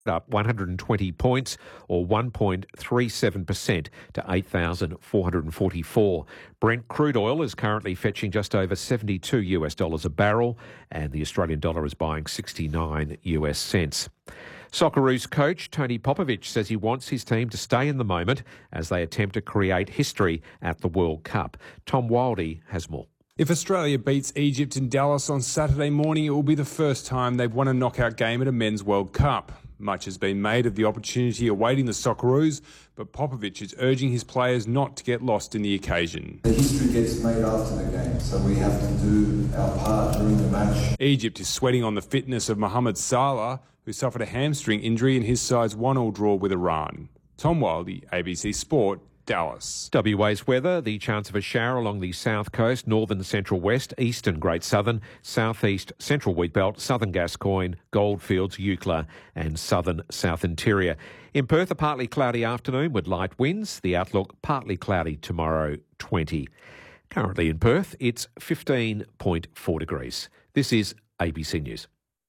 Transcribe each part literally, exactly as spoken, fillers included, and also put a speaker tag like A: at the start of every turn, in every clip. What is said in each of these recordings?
A: up one hundred twenty points or one point three seven percent to eight thousand four hundred forty-four. Brent crude oil is currently fetching just over seventy-two US dollars a barrel, and the Australian dollar is buying sixty-nine US cents. Socceroos coach Tony Popovic says he wants his team to stay in the moment as they attempt to create history at the World Cup. Tom Wildey has more.
B: If Australia beats Egypt in Dallas on Saturday morning, it will be the first time they've won a knockout game at a men's World Cup. Much has been made of the opportunity awaiting the Socceroos, but Popovic is urging his players not to get lost in the occasion.
C: The history gets made after the game, so we have to do our part during the match.
B: Egypt is sweating on the fitness of Mohamed Salah, who suffered a hamstring injury in his side's one all draw with Iran. Tom Wildey, A B C Sport, Dallas.
A: W A's weather, the chance of a shower along the south coast, northern central west, eastern Great Southern, southeast central Wheatbelt, southern Gascoyne, Goldfields, Eucla and southern south interior. In Perth, a partly cloudy afternoon with light winds. The outlook partly cloudy tomorrow, twenty. Currently in Perth, it's fifteen point four degrees. This is A B C News.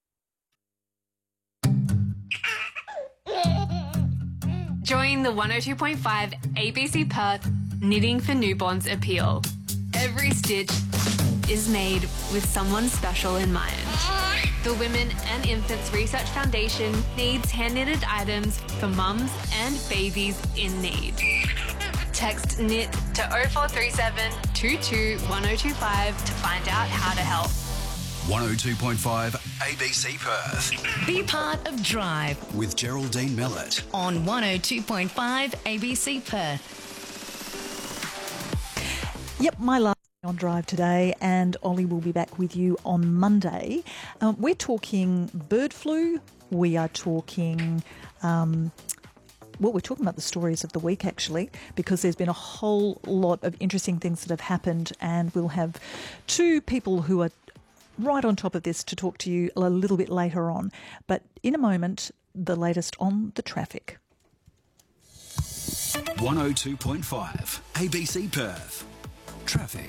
D: Join the one oh two point five A B C Perth Knitting for Newborns appeal. Every stitch is made with someone special in mind. The Women and Infants Research Foundation needs hand-knitted items for mums and babies in need. Text KNIT to oh four three seven, two two one oh two five to find out how to help.
E: one oh two point five A B C Perth.
F: Be part of Drive
E: with Geraldine Mellett
F: on one oh two point five A B C Perth.
G: Yep, my last on Drive today, and Ollie will be back with you on Monday. Um, we're talking bird flu. We are talking... Um, Well, we're talking about the stories of the week, actually, because there's been a whole lot of interesting things that have happened, and we'll have two people who are right on top of this to talk to you a little bit later on. But in a moment, the latest on the traffic.
E: one oh two point five A B C Perth. Traffic.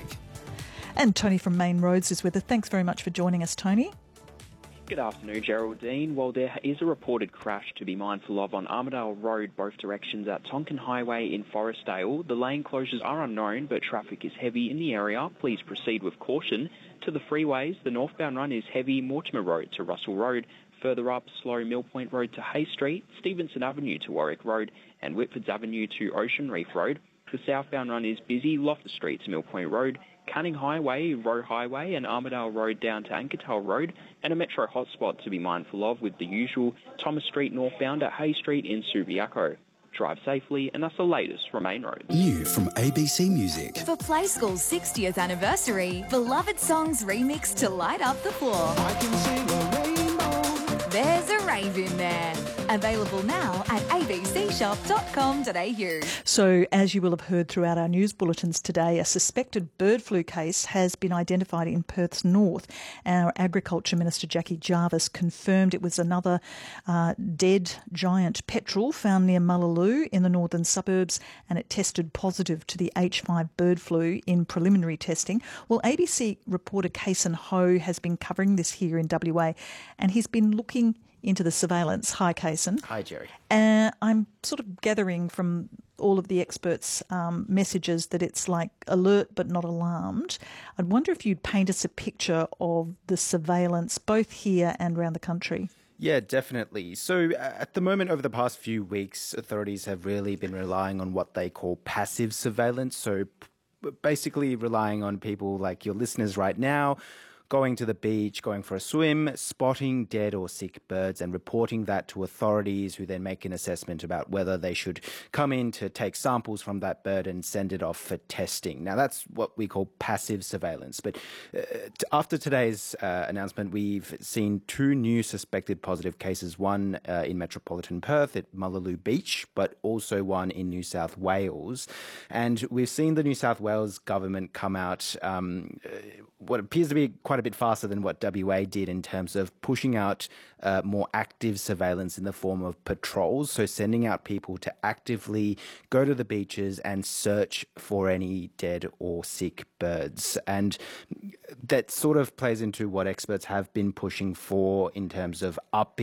G: And Tony from Main Roads is with us. Thanks very much for joining us, Tony.
H: Good afternoon, Geraldine. Well, there is a reported crash to be mindful of on Armidale Road, both directions at Tonkin Highway in Forestdale. The lane closures are unknown, but traffic is heavy in the area. Please proceed with caution. To the freeways, the northbound run is heavy Mortimer Road to Russell Road. Further up, slow Mill Point Road to Hay Street, Stevenson Avenue to Warwick Road, and Whitfords Avenue to Ocean Reef Road. The southbound run is busy Loftus Street to Mill Point Road, Canning Highway, Roe Highway and Armidale Road down to Ankertale Road, and a metro hotspot to be mindful of with the usual Thomas Street northbound at Hay Street in Subiaco. Drive safely, and that's the latest from Main Road.
E: New from A B C Music.
I: For Play School's sixtieth anniversary, beloved songs remixed to light up the floor.
J: I can sing a rainbow.
I: There's a rave in there. Available now at a b c shop dot com dot a u.
G: So, as you will have heard throughout our news bulletins today, a suspected bird flu case has been identified in Perth's north. Our Agriculture Minister Jackie Jarvis confirmed it was another uh, dead giant petrel found near Mullaloo in the northern suburbs, and it tested positive to the H five bird flu in preliminary testing. Well, A B C reporter Kason Ho has been covering this here in W A, and he's been looking into the surveillance. Hi, Kason.
K: Hi, Jerry.
G: Uh, I'm sort of gathering from all of the experts' um, messages that it's like alert but not alarmed. I'd wonder if you'd paint us a picture of the surveillance both here and around the country.
K: Yeah, definitely. So uh, at the moment, over the past few weeks, authorities have really been relying on what they call passive surveillance. So p- basically relying on people like your listeners right now, going to the beach, going for a swim, spotting dead or sick birds and reporting that to authorities, who then make an assessment about whether they should come in to take samples from that bird and send it off for testing. Now, that's what we call passive surveillance. But uh, t- after today's uh, announcement, we've seen two new suspected positive cases, one uh, in metropolitan Perth at Mullaloo Beach, but also one in New South Wales. And we've seen the New South Wales government come out um, uh, what appears to be quite a bit faster than what W A did in terms of pushing out uh, more active surveillance in the form of patrols, so sending out people to actively go to the beaches and search for any dead or sick birds. And that sort of plays into what experts have been pushing for in terms of upping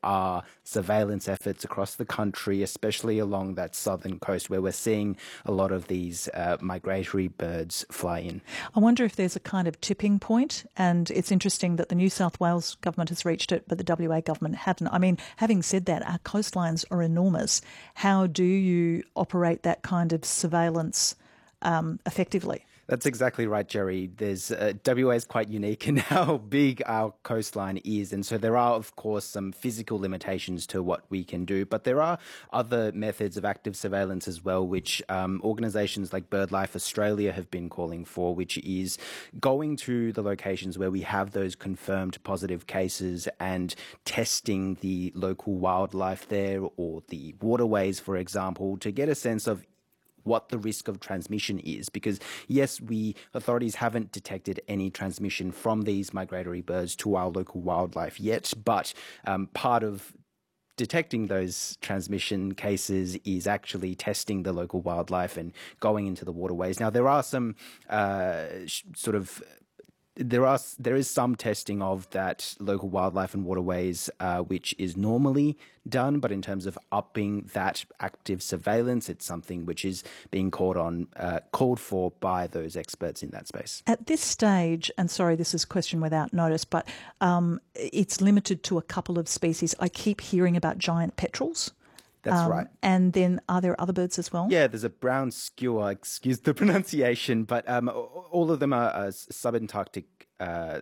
K: are surveillance efforts across the country, especially along that southern coast where we're seeing a lot of these uh, migratory birds fly in.
G: I wonder if there's a kind of tipping point, and it's interesting that the New South Wales government has reached it, but the W A government hadn't. I mean, having said that, our coastlines are enormous. How do you operate that kind of surveillance um, effectively?
K: That's exactly right, Jerry. There's uh, W A is quite unique in how big our coastline is, and so there are, of course, some physical limitations to what we can do. But there are other methods of active surveillance as well, which um, organisations like BirdLife Australia have been calling for, which is going to the locations where we have those confirmed positive cases and testing the local wildlife there or the waterways, for example, to get a sense of what the risk of transmission is, because yes, we authorities haven't detected any transmission from these migratory birds to our local wildlife yet, but um, part of detecting those transmission cases is actually testing the local wildlife and going into the waterways. Now, there are some uh, sort of There are there is some testing of that local wildlife and waterways, uh, which is normally done, but in terms of upping that active surveillance, it's something which is being called on, uh, called for by those experts in that space.
G: At this stage, and sorry, this is a question without notice, but um, it's limited to a couple of species. I keep hearing about giant petrels.
K: That's
G: um,
K: right.
G: And then are there other birds as well?
K: Yeah, there's a brown skewer, excuse the pronunciation, but um, all of them are uh, subantarctic uh,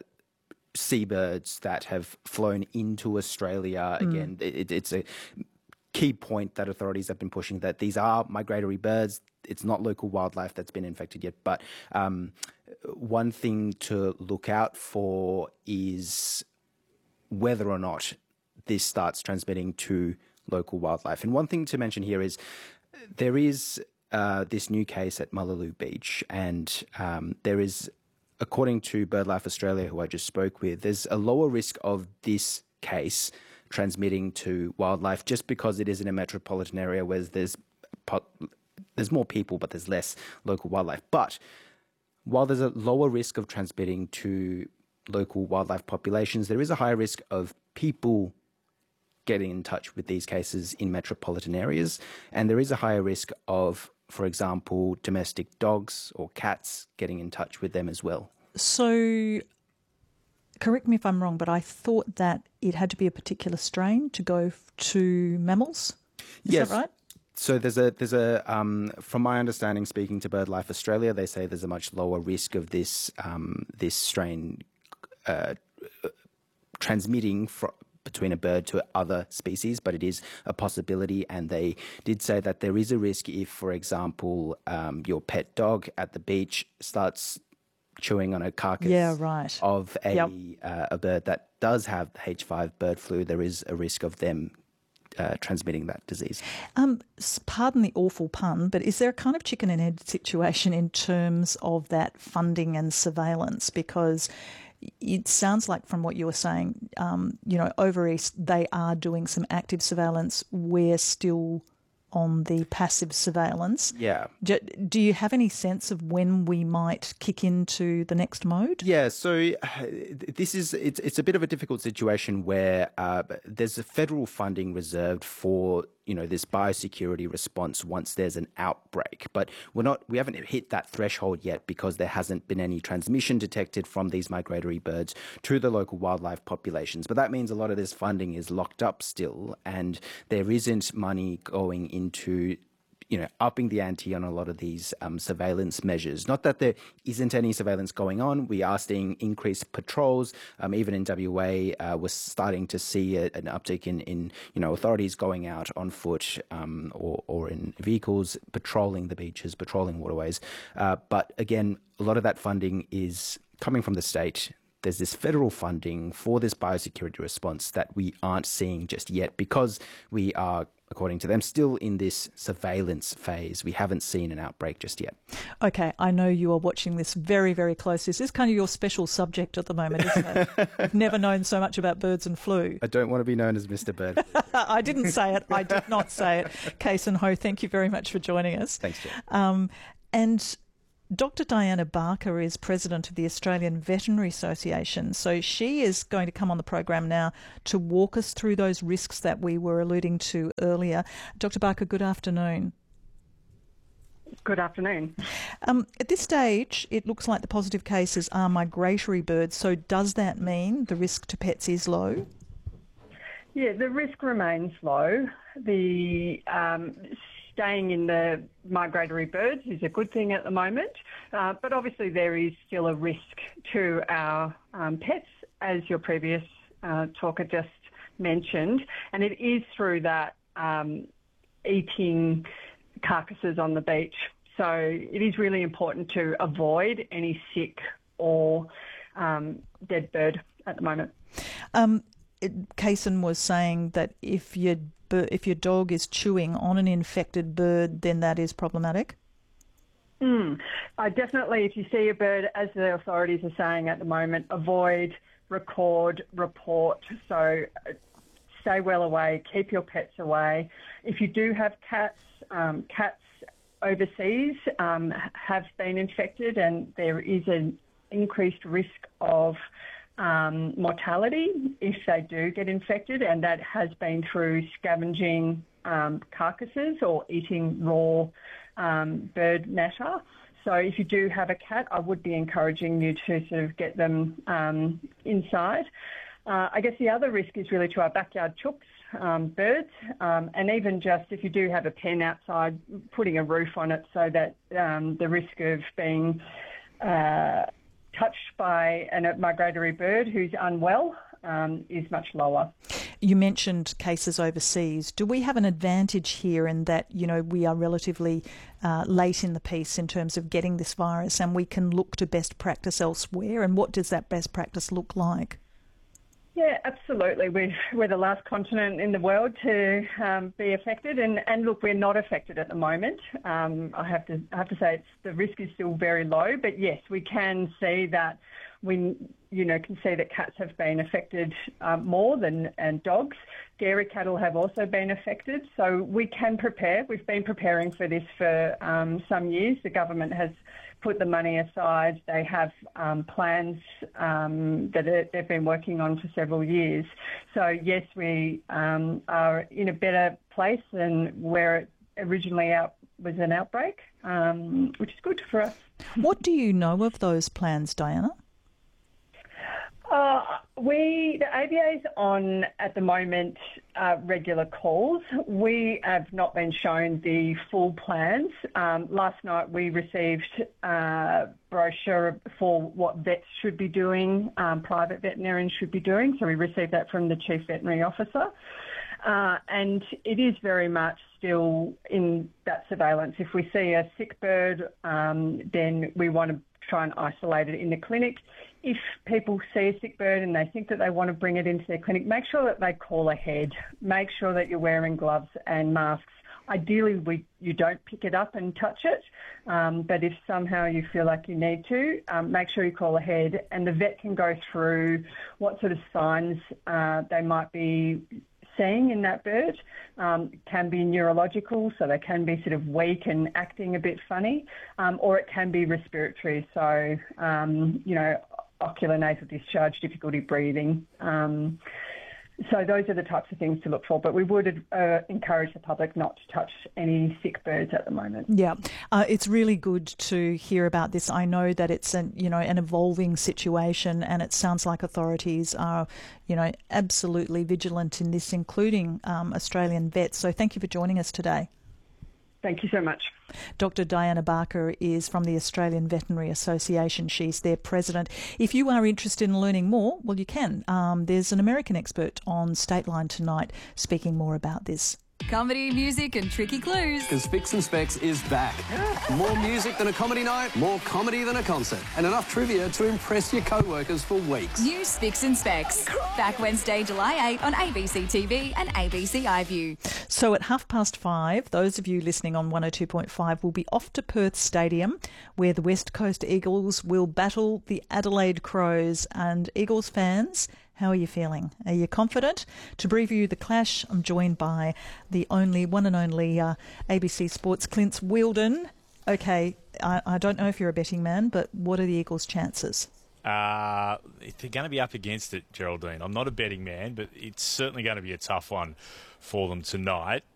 K: seabirds that have flown into Australia. Mm. Again, it, it's a key point that authorities have been pushing, that these are migratory birds. It's not local wildlife that's been infected yet. But um, one thing to look out for is whether or not this starts transmitting to local wildlife. And one thing to mention here is there is uh, this new case at Mullaloo Beach, and um, there is, according to BirdLife Australia, who I just spoke with, there's a lower risk of this case transmitting to wildlife just because it is in a metropolitan area where there's there's more people, but there's less local wildlife. But while there's a lower risk of transmitting to local wildlife populations, there is a higher risk of people getting in touch with these cases in metropolitan areas. And there is a higher risk of, for example, domestic dogs or cats getting in touch with them as well.
G: So, correct me if I'm wrong, but I thought that it had to be a particular strain to go to mammals. Is
K: yes.
G: that right?
K: So there's a there's a um, from my understanding, speaking to BirdLife Australia, they say there's a much lower risk of this um, this strain uh, transmitting from between a bird to other species, but it is a possibility. And they did say that there is a risk if, for example, um, your pet dog at the beach starts chewing on a carcass
G: yeah, right.
K: of a
G: yep.
K: uh, a bird that does have H five bird flu. There is a risk of them uh, transmitting that disease.
G: Um, pardon the awful pun, but is there a kind of chicken and egg situation in terms of that funding and surveillance? Because it sounds like from what you were saying, um, you know, over East, they are doing some active surveillance. We're still on the passive surveillance.
K: Yeah.
G: Do, do you have any sense of when we might kick into the next mode?
K: Yeah, so uh, this is, it's, it's a bit of a difficult situation where uh, there's a federal funding reserved for, you know, this biosecurity response once there's an outbreak. But we're not, we haven't hit that threshold yet because there hasn't been any transmission detected from these migratory birds to the local wildlife populations. But that means a lot of this funding is locked up still, and there isn't money going into, you know, upping the ante on a lot of these um, surveillance measures. Not that there isn't any surveillance going on. We are seeing increased patrols. Um, even in W A, uh, we're starting to see a, an uptick in, in, you know, authorities going out on foot um, or, or in vehicles, patrolling the beaches, patrolling waterways. Uh, but again, a lot of that funding is coming from the state. There's this federal funding for this biosecurity response that we aren't seeing just yet because we are, according to them, still in this surveillance phase. We haven't seen an outbreak just yet.
G: Okay, I know you are watching this very, very close. This is kind of your special subject at the moment, isn't it? I've never known so much about birds and flu.
K: I don't want to be known as Mister Bird.
G: I didn't say it. I did not say it. Case and Ho, thank you very much for joining us.
K: Thanks, Jeff.
G: Um, and Doctor Diana Barker is president of the Australian Veterinary Association, so she is going to come on the program now to walk us through those risks that we were alluding to earlier. Doctor Barker, good afternoon.
L: Good afternoon.
G: Um, at this stage, it looks like the positive cases are migratory birds, so does that mean the risk to pets is low?
L: Yeah, the risk remains low. The um, staying in the migratory birds is a good thing at the moment, uh, but obviously there is still a risk to our um, pets, as your previous uh, talker just mentioned, and it is through that um, eating carcasses on the beach. So it is really important to avoid any sick or um, dead bird at the moment.
G: Um, Kaysen was saying that if your if your dog is chewing on an infected bird, then that is problematic.
L: Mm. Uh, definitely, if you see a bird, as the authorities are saying at the moment, avoid, record, report. So uh, stay well away, keep your pets away. If you do have cats, um, cats overseas um, have been infected, and there is an increased risk of um, mortality if they do get infected, and that has been through scavenging um, carcasses or eating raw um, bird matter. So if you do have a cat, I would be encouraging you to sort of get them um, inside. Uh, I guess the other risk is really to our backyard chooks, um, birds, um, and even just if you do have a pen outside, putting a roof on it so that um, the risk of being uh, touched by a migratory bird who's unwell um, is much lower.
G: You mentioned cases overseas. Do we have an advantage here in that, you know, we are relatively uh, late in the piece in terms of getting this virus, and we can look to best practice elsewhere? And what does that best practice look like?
L: Yeah, absolutely. We're, we're the last continent in the world to um, be affected, and, and look, we're not affected at the moment. Um, I have to I have to say it's, the risk is still very low, but yes, we can see that we you know can see that cats have been affected um, more than and dogs. Dairy cattle have also been affected, so we can prepare. We've been preparing for this for um, some years. The government has put the money aside. They have um, plans um, that they've been working on for several years. So yes, we um, are in a better place than where it originally out was an outbreak, um, which is good for us.
G: What do you know of those plans, Diana?
L: Uh, we, the A B A is on at the moment uh, regular calls. We have not been shown the full plans. Um, last night we received a brochure for what vets should be doing, um, private veterinarians should be doing. So we received that from the Chief Veterinary Officer. Uh, and it is very much still in that surveillance. If we see a sick bird, um, then we want to try and isolate it in the clinic. If people see a sick bird and they think that they want to bring it into their clinic, make sure that they call ahead. Make sure that you're wearing gloves and masks. Ideally, we, you don't pick it up and touch it, um, but if somehow you feel like you need to, um, make sure you call ahead, and the vet can go through what sort of signs uh, they might be seeing in that bird. Um, can be neurological, so they can be sort of weak and acting a bit funny, um, or it can be respiratory, so, um, you know, ocular nasal discharge, difficulty breathing. Um, so those are the types of things to look for, but we would uh, encourage the public not to touch any sick birds at the moment.
G: Yeah, uh, it's really good to hear about this. I know that it's an, you know, an evolving situation, and it sounds like authorities are, you know, absolutely vigilant in this, including um, Australian vets. So thank you for joining us today.
L: Thank you so much.
G: Doctor Diana Barker is from the Australian Veterinary Association. She's their president. If you are interested in learning more, well, you can. Um, there's an American expert on Stateline tonight speaking more about this.
I: Comedy, music and tricky clues.
M: Because Fix and Specs is back. More music than a comedy night, more comedy than a concert, and enough trivia to impress your co-workers for weeks.
I: New Fix and Specs. Back Wednesday, July eighth on A B C T V and A B C iView.
G: So at half past five, those of you listening on one oh two point five will be off to Perth Stadium, where the West Coast Eagles will battle the Adelaide Crows. And Eagles fans, how are you feeling? Are you confident? To preview the clash, I'm joined by the only, one and only uh, A B C Sports, Clint Wheeldon. Okay, I, I don't know if you're a betting man, but what are the Eagles' chances?
N: Uh, they're going to be up against it, Geraldine. I'm not a betting man, but it's certainly going to be a tough one for them tonight.